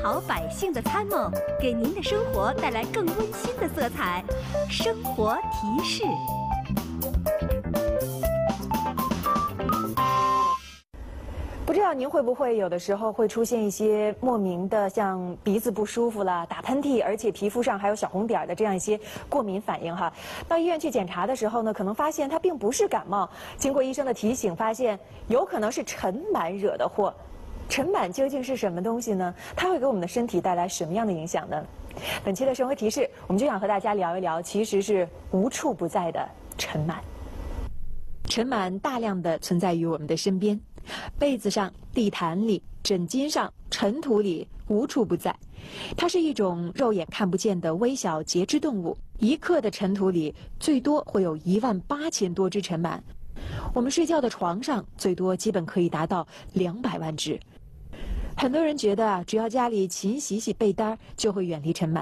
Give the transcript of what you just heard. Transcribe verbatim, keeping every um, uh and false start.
好百姓的参谋，给您的生活带来更温馨的色彩。生活提示。 不知道您会不会有的时候会出现一些莫名的，像鼻子不舒服啦、打喷嚏，而且皮肤上还有小红点的这样一些过敏反应哈。到医院去检查的时候呢，可能发现它并不是感冒，经过医生的提醒，发现有可能是尘螨惹的祸。尘螨究竟是什么东西呢？它会给我们的身体带来什么样的影响呢？本期的生活提示，我们就想和大家聊一聊，其实是无处不在的尘螨。尘螨大量的存在于我们的身边，被子上、地毯里、枕巾上、尘土里，无处不在。它是一种肉眼看不见的微小节肢动物，一克的尘土里最多会有一万八千多只尘螨。我们睡觉的床上最多基本可以达到两百万只。很多人觉得啊，只要家里勤洗洗被单，就会远离尘螨。